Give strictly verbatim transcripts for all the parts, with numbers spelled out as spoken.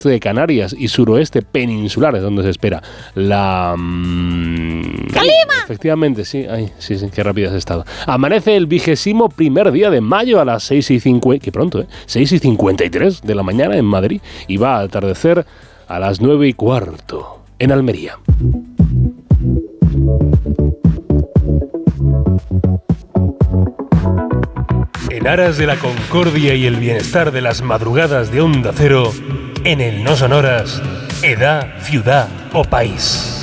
de Canarias y suroeste peninsular es donde se espera la... Mmm, ¡Calima! Efectivamente, sí. Ay, sí, sí, qué rápido has estado. Amanece el vigésimo primer día de mayo a las seis y cincuenta... Qué pronto, ¿eh? seis y cincuenta y tres de la mañana en Madrid y va a atardecer a las nueve y cuarto en Almería. En aras de la concordia y el bienestar de las madrugadas de Onda Cero, en el No Sonoras, edad, ciudad o país.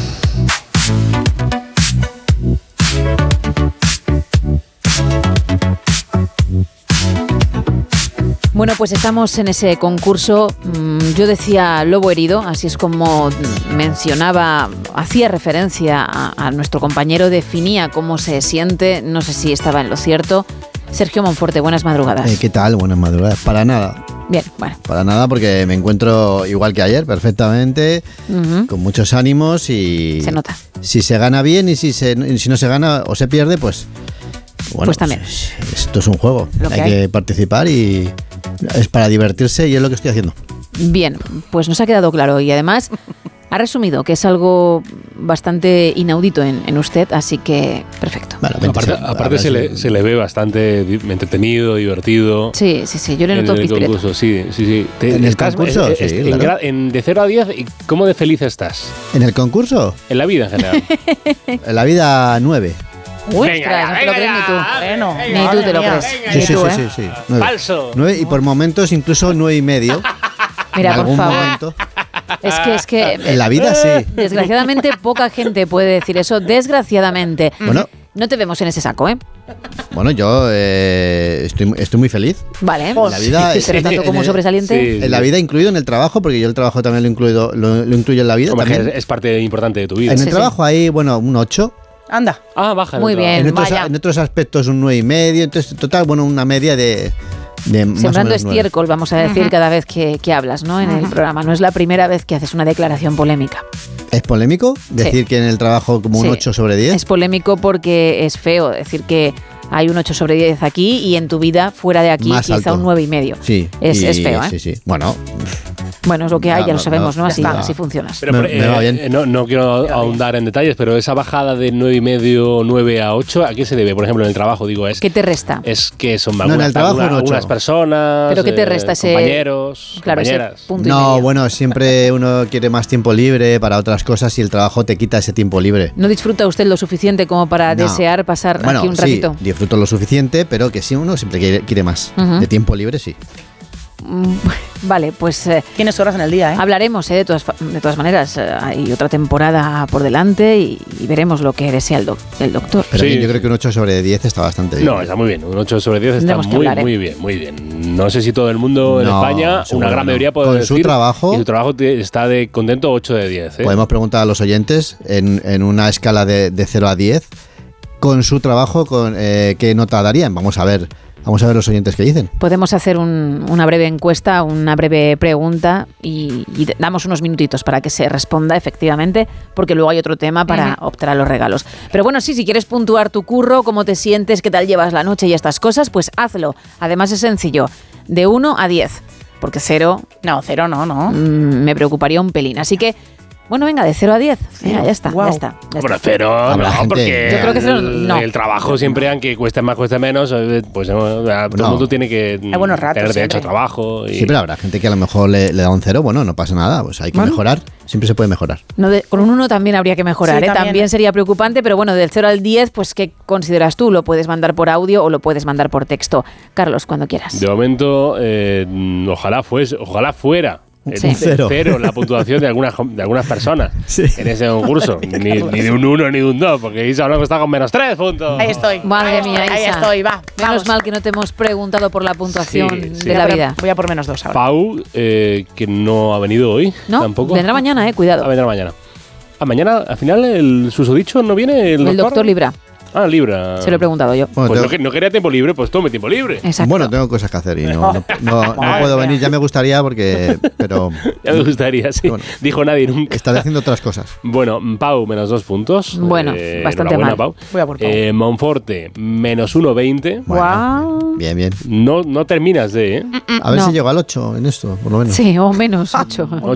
Bueno, pues estamos en ese concurso. Yo decía lobo herido, así es como mencionaba, hacía referencia a, a nuestro compañero, definía cómo se siente, no sé si estaba en lo cierto. Sergio Monforte, buenas madrugadas. Eh, ¿Qué tal? Buenas madrugadas. Para nada. Bien, bueno. Para nada, porque me encuentro igual que ayer, perfectamente, uh-huh. con muchos ánimos y... Se nota. Si se gana bien y si, se, si no se gana o se pierde, pues... Bueno, pues también. Pues, esto es un juego. Lo que hay, hay que participar y es para divertirse y es lo que estoy haciendo. Bien, pues nos ha quedado claro y además ha resumido que es algo bastante inaudito en, en usted, así que perfecto. Bueno, aparte aparte se, le, se le ve bastante entretenido, divertido. Sí, sí, sí, yo le noto en el discreto. concurso, sí, sí, sí. Te, ¿En el concurso? En, sí, en, claro. en, de cero a diez, ¿cómo de feliz estás? ¿En el concurso? En la vida en general. En la vida nueve. Uy, ostras, no te lo crees ni tú. Bueno, ni tú te lo crees. Sí, sí, tú, sí, ¿eh? sí, sí. Nueve. Falso. Nueve y por momentos incluso nueve y medio. Mira, en por algún favor. momento. Es que, es que... En la vida sí. Desgraciadamente poca gente puede decir eso. Desgraciadamente. Bueno. No te vemos en ese saco, ¿eh? Bueno, yo eh, estoy, estoy muy feliz. Vale. En la vida, pero tanto como en el, sobresaliente. Sí, sí. En la vida, incluido en el trabajo, porque yo el trabajo también lo, incluido, lo, lo incluyo en la vida. Hombre, también. es parte importante de tu vida. En el Sí, trabajo sí. hay, bueno, un ocho. Anda. Ah, baja. Muy bien. En otros, vaya. en otros aspectos un nueve y medio. Entonces, total, bueno, una media de... de más Sembrando o menos nueve. estiércol, vamos a decir, Uh-huh. cada vez que, que hablas, ¿no? En uh-huh. el programa. No es la primera vez que haces una declaración polémica. ¿Es polémico decir Sí. que en el trabajo como un Sí. ocho sobre diez? Es polémico porque es feo decir que hay un ocho sobre diez aquí y en tu vida, fuera de aquí, Más quizá alto. un nueve y medio. Sí. Es, y- es feo, ¿eh? Sí, sí. Bueno, Bueno, es lo que hay, ya No, lo sabemos, ¿no? no, Así, ya está. así funcionas. Pero, Me- pero, me va eh, bien. No, no quiero ahondar en detalles, pero esa bajada de nueve y medio, nueve a ocho, ¿a qué se debe? Por ejemplo, en el trabajo, digo, es ¿Qué te resta? es que son No, en algunas, el trabajo algunas, un ocho. algunas personas, ¿Pero qué te eh, resta ese- compañeros, Claro, ese compañeras. punto y no, medio. bueno, siempre uno quiere más tiempo libre para otras cosas y el trabajo te quita ese tiempo libre. ¿No disfruta usted lo suficiente como para No. desear pasar Bueno, aquí un sí, ratito? disfruto lo suficiente, pero que sí, uno siempre quiere, quiere más. Ujú. De tiempo libre, sí. Mm, Vale, pues eh, Tienes horas en el día, ¿eh? hablaremos, eh, de, todas, fa- de todas maneras. eh, hay otra temporada por delante y, y veremos lo que desea el, doc- el doctor. Pero Sí. bien, yo creo que un ocho sobre diez está bastante bien. No, está muy bien. Un ocho sobre diez está Tendremos que muy, hablar, ¿eh? muy bien, muy bien. No sé si todo el mundo en No, España, seguro una gran no. mayoría puede Con decir su trabajo- que su trabajo te- está de contento ocho de diez. ¿eh? Podemos preguntar a los oyentes en, en una escala de, de cero a diez, con su trabajo, con eh, ¿qué nota darían? Vamos a ver, vamos a ver los oyentes que dicen. Podemos hacer un- una breve encuesta, una breve pregunta y, y d- damos unos minutitos para que se responda efectivamente, porque luego hay otro tema para optar a los regalos. Pero bueno, sí, si quieres puntuar tu curro, cómo te sientes, qué tal llevas la noche y estas cosas, pues hazlo. Además es sencillo, de uno a diez, porque cero No, cero no, no. mm, me preocuparía un pelín. Así que, bueno, venga, de cero a diez. Mira, ya está, Guau. ya está. ya Bueno, está. cero, Habrá no, gente- porque Yo creo que cero, el, no. el trabajo siempre, aunque cueste más, cueste menos, eh, pues eh, todo el No. mundo tiene que Hay buenos ratos tener derecho siempre. a trabajo. Y, Sí, pero habrá gente que a lo mejor le, le da un cero, bueno, no pasa nada, pues hay que Bueno. mejorar, siempre se puede mejorar. No, de- con un uno también habría que mejorar, Sí, ¿eh? también. También sería preocupante, pero bueno, del cero al diez, pues ¿qué consideras tú? Lo puedes mandar por audio o lo puedes mandar por texto. Carlos, cuando quieras. De momento, eh, ojalá fuese, ojalá fuera. el Sí. Cero. cero la puntuación de algunas de algunas personas Sí. en ese concurso. Ni, ni de un uno ni de un dos, porque Isa Blanco está con menos tres puntos. Ahí estoy. Madre ahí mía, estoy, ahí Isa. estoy, va. Menos vamos. mal que no te hemos preguntado por la puntuación Sí, sí. de la Voy a por- vida. Voy a por menos dos ahora. Pau, eh, que no ha venido hoy No, tampoco. vendrá mañana, eh, cuidado. Ah, vendrá mañana. Ah, mañana, al final, el susodicho no viene el, El doctor Libra, Ah, Libra. se lo he preguntado yo. Bueno, Pues no, tengo- que- no quería tiempo libre, pues tome tiempo libre. Exacto. bueno, tengo cosas que hacer y no, no, no- no Madre puedo mía. venir, ya me gustaría porque, pero Ya me gustaría, sí. Bueno. Dijo nadie nunca. estaré haciendo otras cosas. Bueno, Pau, menos dos puntos. Bueno, bastante enhorabuena, mal. Pau. Voy a por Pau. Eh, Monforte, menos uno veinte. Bueno, Guau. bien, bien. No, no terminas de, ¿eh? A ver No. si llego al ocho en esto, por lo menos. Sí, o menos, ocho. Ocho,